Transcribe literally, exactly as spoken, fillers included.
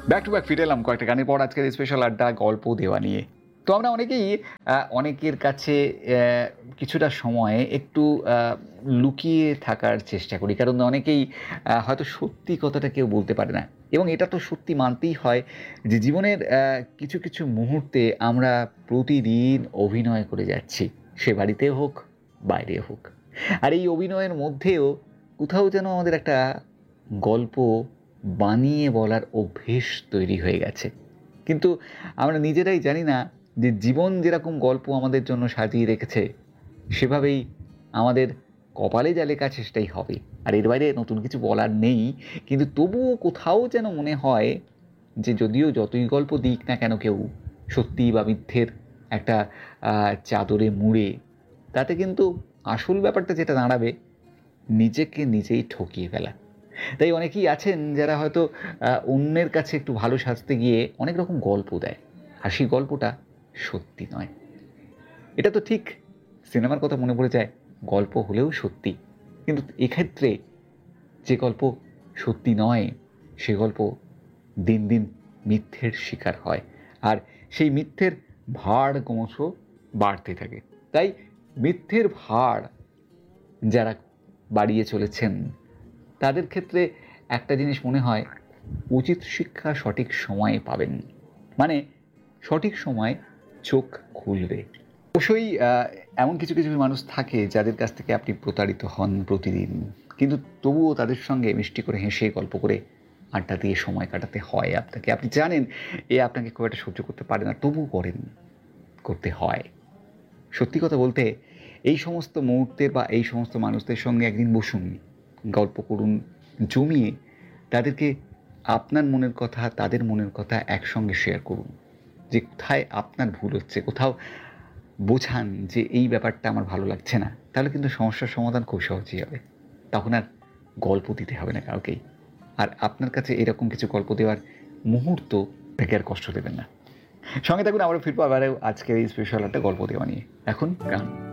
Back to back ফিরে এলাম কয়েকটা গানের পর আজকের স্পেশাল আড্ডা গল্প দেওয়া নিয়ে। তো আমরা অনেকেই আহ, অনেকের কাছে আহ, কিছুটা সময় একটু আহ, লুকিয়ে থাকার চেষ্টা করি, কারণ অনেকেই আহ, হয়তো সত্যি কথাটা কেউ বলতে পারে না। এবং এটা তো সত্যি মানতেই হয় যে জীবনের আহ, কিছু কিছু মুহূর্তে আমরা প্রতিদিন অভিনয় করে যাচ্ছি, সে বাড়িতে হোক বাইরে হোক। আর এই অভিনয়ের মধ্যেও কোথাও যেন আমাদের একটা গল্প বানিয়ে বলার অভ্যেস তৈরি হয়ে গেছে। কিন্তু আমরা নিজেরাই জানি না যে জীবন যেরকম গল্প আমাদের জন্য সাজিয়ে রেখেছে, সেভাবেই আমাদের কপালে যা লেখা আছে সেটাই হবে। আর এর বাইরে নতুন কিছু বলার নেই। কিন্তু তবুও কোথাও যেন মনে হয় যে যদিও যতই গল্প দিক না কেন কেউ, সত্যি বা মিথ্যের একটা আহ, চাদরে মুড়ে, তাতে কিন্তু আসল ব্যাপারটা যেটা দাঁড়াবে, নিজেকে নিজেই ঠকিয়ে ফেলা। তাই অনেকেই আছেন যারা হয়তো আহ, অন্যের কাছে একটু ভালো সাজতে গিয়ে অনেক রকম গল্প দেয়, আর সেই গল্পটা সত্যি নয়। এটা তো ঠিক, সিনেমার কথা মনে পড়ে যায়, গল্প হলেও সত্যি। কিন্তু এক্ষেত্রে যে গল্প সত্যি নয়, সে গল্প দিন দিন মিথ্যের শিকার হয়, আর সেই মিথ্যের ভার ক্রমশ বাড়তে থাকে। তাই মিথ্যের ভার যারা বাড়িয়ে চলেছেন, তাদের ক্ষেত্রে একটা জিনিস মনে হয়, উচিত শিক্ষা সঠিক সময়ে পাবেন, মানে সঠিক সময় চোখ খুলবে। অবশ্যই আহ, এমন কিছু কিছু মানুষ থাকে যাদের কাছ থেকে আপনি প্রতারিত হন প্রতিদিন, কিন্তু তবুও তাদের সঙ্গে মিষ্টি করে হেসে গল্প করে আড্ডা দিয়ে সময় কাটাতে হয় আপনাকে। আপনি জানেন এ আপনাকে খুব একটা সহ্য করতে পারে না, তবুও করেন, করতে হয়। সত্যি কথা বলতে, এই সমস্ত মুহূর্তের বা এই সমস্ত মানুষদের সঙ্গে একদিন বসুন, গল্প করুন জমিয়ে, তাদেরকে আপনার মনের কথা তাদের মনের কথা একসঙ্গে শেয়ার করুন, যে কোথায় আপনার ভুল হচ্ছে, কোথাও বোঝান যে এই ব্যাপারটা আমার ভালো লাগছে না। তাহলে কিন্তু সমস্যার সমাধান খুব সহজেই হবে। তখন আর গল্প দিতে হবে না কাউকেই। আর আপনার কাছে এরকম কিছু গল্প দেওয়ার মুহূর্ত থেকে আর কষ্ট দেবেন না। সঙ্গে থাকুন, আবারও ফিরবো আবারও আজকের এই স্পেশাল একটা গল্প দেওয়া নিয়ে। এখন গান।